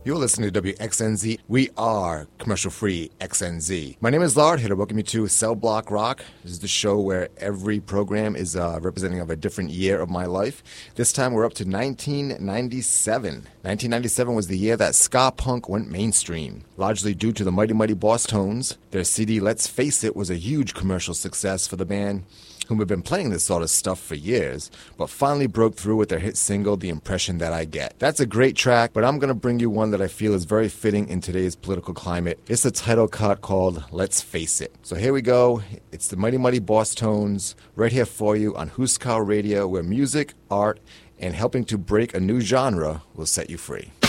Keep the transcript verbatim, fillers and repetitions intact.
You're listening to W X N Z. We are commercial-free X N Z. My name is Lard, here to welcome you to Cell Block Rock. This is the show where every program is uh, representing of a different year of my life. This time we're up to nineteen ninety-seven. nineteen ninety-seven was the year that ska punk went mainstream, largely due to the Mighty Mighty Boss Tones. Their C D, Let's Face It, was a huge commercial success for the band, whom have been playing this sort of stuff for years, but finally broke through with their hit single, The Impression That I Get. That's a great track, but I'm going to bring you one that I feel is very fitting in today's political climate. It's the title cut called Let's Face It. So here we go. It's the Mighty Mighty Boss Tones right here for you on Huskow Radio, where music, art, and helping to break a new genre will set you free.